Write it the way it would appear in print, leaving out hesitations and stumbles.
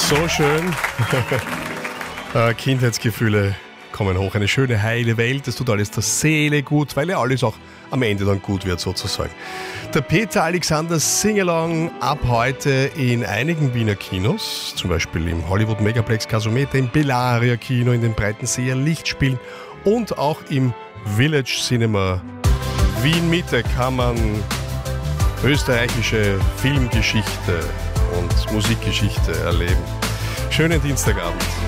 So schön. Kindheitsgefühle kommen hoch. Eine schöne, heile Welt. Das tut alles der Seele gut, weil ja alles auch am Ende dann gut wird sozusagen. Der Peter Alexander Singalong ab heute in einigen Wiener Kinos, zum Beispiel im Hollywood Megaplex Gasometer, im Bellaria Kino, in den Breitenseer Lichtspielen und auch im Village Cinema Wien Mitte kann man österreichische Filmgeschichte und Musikgeschichte erleben. Schönen Dienstagabend.